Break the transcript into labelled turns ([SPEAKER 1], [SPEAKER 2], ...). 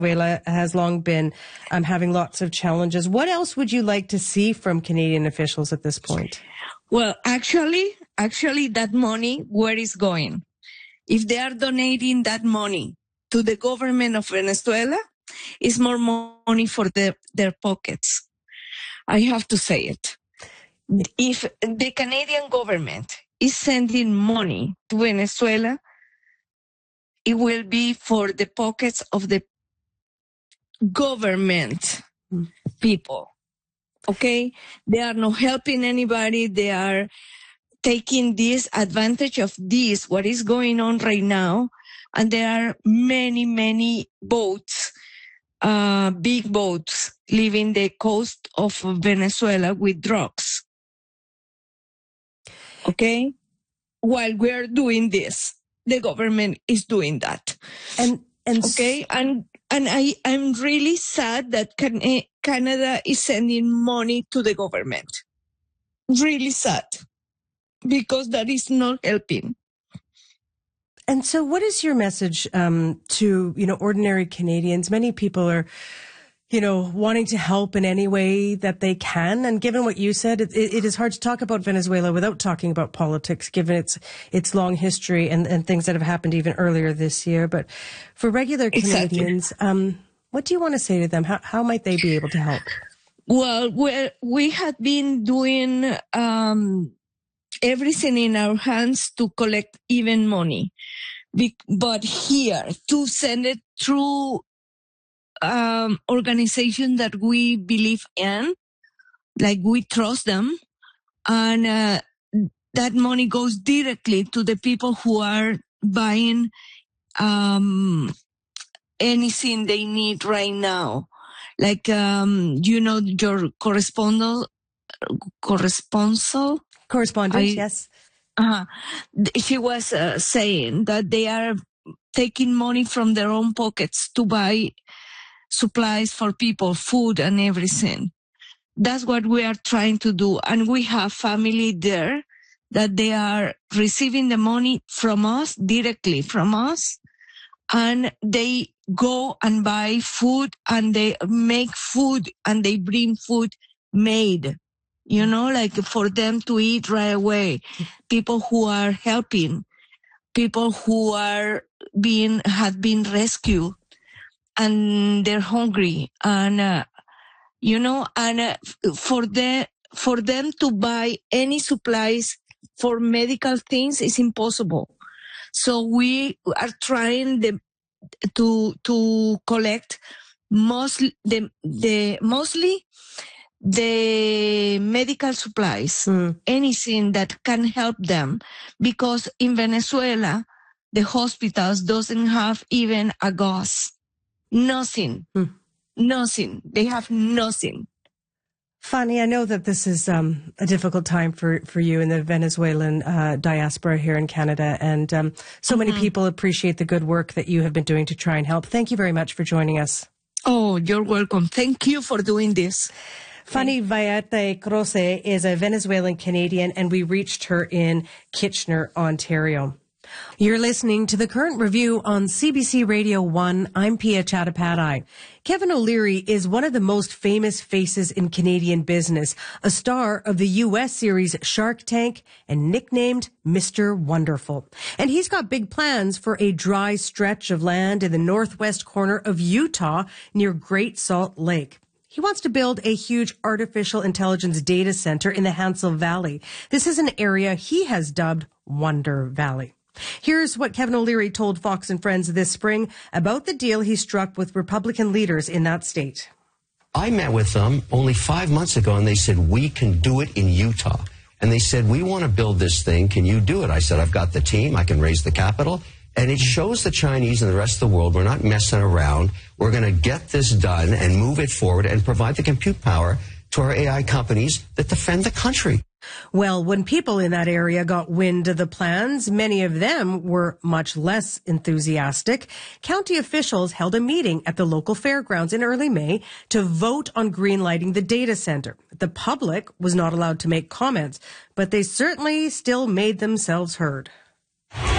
[SPEAKER 1] Venezuela has long been having lots of challenges. What else would you like to see from Canadian officials at this point?
[SPEAKER 2] Well, actually, that money, where is going? If they are donating that money to the government of Venezuela, it's more money for their pockets. I have to say it. If the Canadian government is sending money to Venezuela, it will be for the pockets of the government people. Okay? They are not helping anybody. They are taking this advantage of this, what is going on right now. And there are many, many boats, big boats, leaving the coast of Venezuela with drugs. Okay? While we're doing this, the government is doing that. Okay? And I'm really sad that Canada is sending money to the government. Really sad. Because that is not helping.
[SPEAKER 1] And so what is your message to, ordinary Canadians? Many people are, wanting to help in any way that they can. And given what you said, it is hard to talk about Venezuela without talking about politics, given its long history and things that have happened even earlier this year. But for regular Canadians, what do you want to say to them? How might they be able to help?
[SPEAKER 2] Well, we have been doing everything in our hands to collect even money. But here, to send it through organizations that we believe in, like we trust them, and that money goes directly to the people who are buying anything they need right now. Like, your correspondent,
[SPEAKER 1] yes.
[SPEAKER 2] She was saying that they are taking money from their own pockets to buy supplies for people, food and everything. That's what we are trying to do. And we have family there that they are receiving the money from us, directly from us. And they go and buy food and they make food and they bring food made. Like for them to eat right away. People who are helping, people who have been rescued and they're hungry. And, for them to buy any supplies for medical things is impossible. So we are trying to collect mostly the medical supplies, anything that can help them, because in Venezuela, the hospitals doesn't have even a gauze. Nothing. Nothing. They have nothing.
[SPEAKER 1] Fanny, I know that this is a difficult time for you in the Venezuelan diaspora here in Canada, and so many people appreciate the good work that you have been doing to try and help. Thank you very much for joining us.
[SPEAKER 2] Oh, you're welcome. Thank you for doing this.
[SPEAKER 1] Fanny Vallarte-Croce is a Venezuelan Canadian, and we reached her in Kitchener, Ontario. You're listening to The Current Review on CBC Radio 1. I'm Pia Chattopadhyay. Kevin O'Leary is one of the most famous faces in Canadian business, a star of the U.S. series Shark Tank and nicknamed Mr. Wonderful. And he's got big plans for a dry stretch of land in the northwest corner of Utah near Great Salt Lake. He wants to build a huge artificial intelligence data center in the Hansel Valley. This is an area he has dubbed Wonder Valley. Here's what Kevin O'Leary told Fox and Friends this spring about the deal he struck with Republican leaders in that state.
[SPEAKER 3] I met with them only 5 months ago, and they said, we can do it in Utah. And they said, we want to build this thing. Can you do it? I said, I've got the team. I can raise the capital. And it shows the Chinese and the rest of the world we're not messing around. We're going to get this done and move it forward and provide the compute power to our AI companies that defend the country.
[SPEAKER 1] Well, when people in that area got wind of the plans, many of them were much less enthusiastic. County officials held a meeting at the local fairgrounds in early May to vote on greenlighting the data center. The public was not allowed to make comments, but they certainly still made themselves heard.